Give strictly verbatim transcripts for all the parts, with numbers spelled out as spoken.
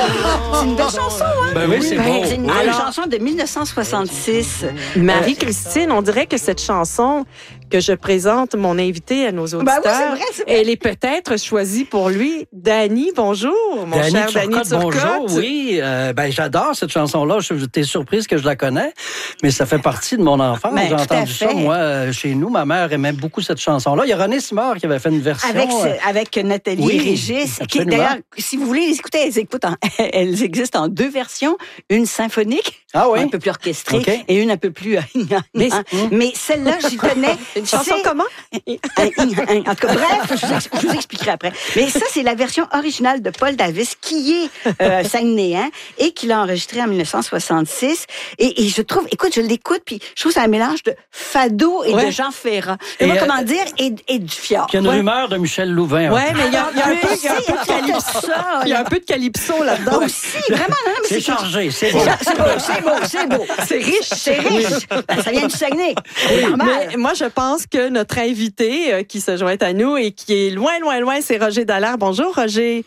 C'est une belle chanson, hein? Ben oui, c'est Ben, beau. c'est une Oui. belle chanson de dix-neuf cent soixante-six. Marie-Christine, on dirait que cette chanson que je présente mon invité à nos auditeurs, Ben oui, c'est vrai, c'est vrai. elle est peut-être choisie pour lui. Danny, bonjour, mon Danny cher Danny Turcotte, Turcotte. bonjour, oui. Euh, ben, j'adore cette chanson-là. Je t'es surprise que je la connais, mais ça fait partie de mon enfance. Ben, J'ai tout à entendu ça, fait. moi, euh, chez nous. Ma mère aimait beaucoup cette chanson-là. Il y a René Simard qui avait fait une version. Avec, euh, avec Nathalie oui, et Régis. Qui, absolument. d'ailleurs, si vous voulez les écouter, elles, écoutent en- elles existent en deux versions. Une symphonique, Ah oui? un peu plus orchestrée, OK. et une un peu plus... mais, mais celle-là, j'y tenais. Une chanson C'est- comment? En tout cas, bref, je vous, ex- je vous expliquerai après. Mais ça, c'est la version originale de Paul Davis, qui est euh, saguenéen et qui l'a enregistré en dix-neuf cent soixante-six. Et, et je trouve, écoute, je l'écoute, puis je trouve que c'est un mélange de fado et Ouais. de Jean Ferrat. Et, Et moi, euh, comment dire, et, et du fjord. Puis il y a une Ouais. rumeur de Michel Louvain. Ouais, mais il y a, il y a un peu, il y a un peu de C'est calypso. ça, Il y a là. un peu de calypso là-dedans. Aussi, vraiment, non, mais C'est chargé, c'est beau. C'est beau, c'est beau, c'est beau. C'est riche. C'est riche. Ben, ça vient du Saguenay. C'est normal. Mais moi, je pense que notre invité euh, qui se joint à nous et qui est loin, loin, loin, c'est Roger Dallaire. Bonjour, Roger.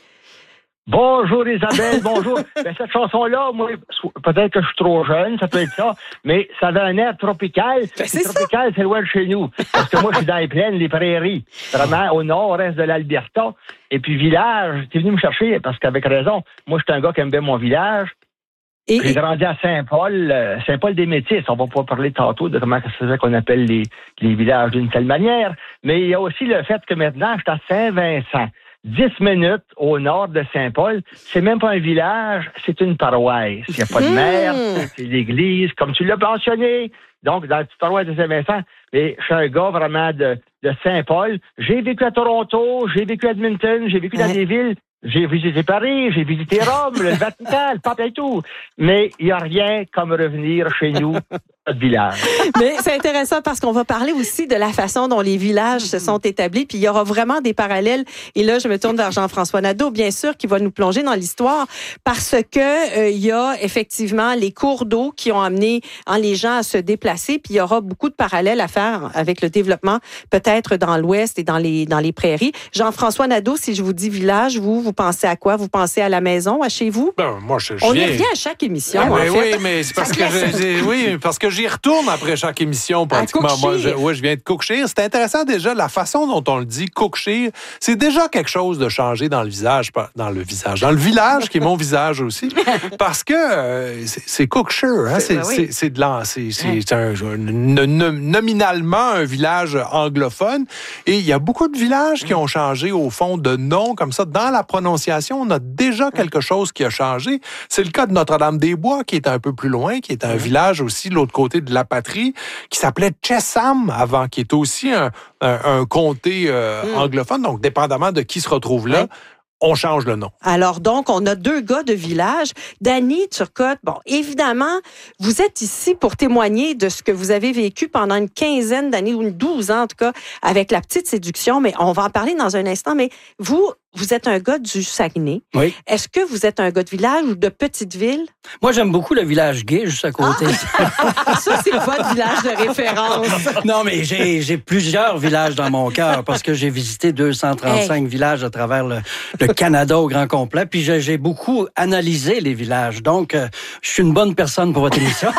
Bonjour Isabelle, bonjour. Ben, cette chanson-là, moi, peut-être que je suis trop jeune, ça peut être ça, mais ça avait un air tropical. Ben, c'est Puis tropical, c'est loin de chez nous. Parce que moi, je suis dans les plaines, les prairies, vraiment au nord-est de l'Alberta. Et puis village, t'es venu me chercher, parce qu'avec raison, moi, je suis un gars qui aime bien mon village. Et, J'ai grandi à Saint-Paul, euh, Saint-Paul-des-Métis. On va pouvoir parler tantôt de comment ça se fait qu'on appelle les, les villages d'une telle manière. Mais il y a aussi le fait que maintenant, je suis à Saint-Vincent. Dix minutes au nord de Saint-Paul. C'est même pas un village, c'est une paroisse. Il n'y a pas de maire, c'est l'église, comme tu l'as mentionné. Donc, dans la petite paroisse de Saint-Vincent, mais je suis un gars vraiment de, de Saint-Paul. J'ai vécu à Toronto, j'ai vécu à Edmonton, j'ai vécu dans Ouais. des villes. J'ai visité Paris, j'ai visité Rome, le Vatican, le pape et tout. Mais il n'y a rien comme revenir chez nous, notre village. mais c'est intéressant parce qu'on va parler aussi de la façon dont les villages se sont établis. Puis il y aura vraiment des parallèles. Et là, je me tourne vers Jean-François Nadeau, bien sûr, qui va nous plonger dans l'histoire parce que euh, il y a effectivement les cours d'eau qui ont amené hein, les gens à se déplacer. Puis il y aura beaucoup de parallèles à faire avec le développement, peut-être dans l'Ouest et dans les dans les prairies. Jean-François Nadeau, si je vous dis village, vous vous pensez à quoi? Vous pensez à la maison, à chez vous? Ben, moi, je, je On y viens- revient à chaque émission. Ah, en ben fait. oui, mais c'est parce que je, j'ai- oui, parce que j'y retourne après chaque émission pratiquement. Moi, je, Cookshire. oui, je viens de Cookshire. C'est intéressant déjà la façon dont on le dit, Cookshire. C'est déjà quelque chose de changé dans le visage, pas- dans le visage, dans le village qui est mon visage aussi, parce que euh, c'est, c'est Cookshire, hein, c'est, ben oui. c'est, c'est de l'an, c'est, c'est, c'est un, un- no- nominalement un village anglophone, et il y a beaucoup de villages qui ont changé au fond de nom comme ça. Dans la prononciation, on a déjà quelque chose qui a changé. C'est le cas de Notre-Dame-des-Bois, qui est un peu plus loin, qui est un village aussi de l'autre côté de la patrie, qui s'appelait Chesham avant, qui est aussi un, un, un comté euh, anglophone. Donc, dépendamment de qui se retrouve là, Ouais. on change le nom. Alors donc, on a deux gars de village. Danny Turcotte, bon, évidemment, vous êtes ici pour témoigner de ce que vous avez vécu pendant une quinzaine d'années, ou une douze ans en tout cas, avec la petite séduction, mais on va en parler dans un instant. Mais vous, vous êtes un gars du Saguenay. Oui. Est-ce que vous êtes un gars de village ou de petite ville? Moi, j'aime beaucoup le village gay, juste à côté. Ça, c'est votre village de référence. Non, mais j'ai, j'ai plusieurs villages dans mon cœur parce que j'ai visité deux cent trente-cinq villages à travers le, le Canada au grand complet. Puis j'ai, j'ai beaucoup analysé les villages. Donc, euh, je suis une bonne personne pour votre émission.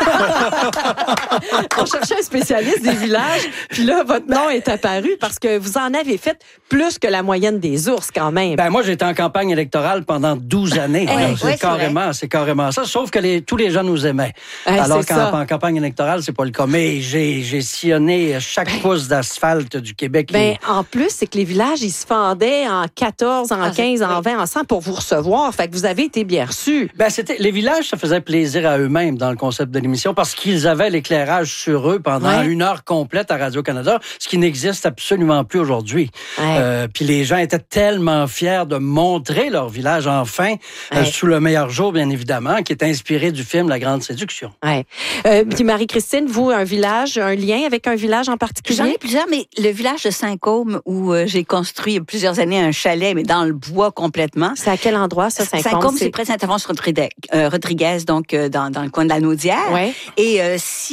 On cherchait un spécialiste des villages, puis là, votre nom est apparu parce que vous en avez fait plus que la moyenne des ours quand même. Ben moi, j'étais en campagne électorale pendant douze années. Eh, Alors, oui, c'est c'est carrément, c'est carrément ça. Sauf que les, tous les gens nous aimaient. Eh, Alors c'est qu'en ça. en campagne électorale, c'est pas le cas. Mais j'ai, j'ai sillonné chaque pouce d'asphalte du Québec. Ben, en plus, c'est que les villages, ils se fendaient en quatorze, en Ah, quinze, en oui. vingt, en cent pour vous recevoir. Fait que vous avez été bien reçus. Ben, c'était, les villages, ça faisait plaisir à eux-mêmes dans le concept de l'émission parce qu'ils avaient l'éclairage sur eux pendant Ouais. une heure complète à Radio-Canada, ce qui n'existe absolument plus aujourd'hui. Ouais. Euh, puis les gens étaient tellement fiers de montrer leur village enfin, euh, Ouais. sous le meilleur jour, bien évidemment, qui est inspiré du film La Grande Séduction. Ouais. Euh, puis Marie-Christine, vous, un village, un lien avec un village en J'en particulier? ai plusieurs, mais le village de Saint-Côme, où euh, j'ai construit il y a plusieurs années un chalet, mais dans le bois complètement. C'est à quel endroit, ça, Saint-Côme? Saint-Côme, c'est près de Saint-Alphonse-Rodriguez, euh, Rodriguez, donc euh, dans, dans le coin de la Naudière. Ouais. Et euh, si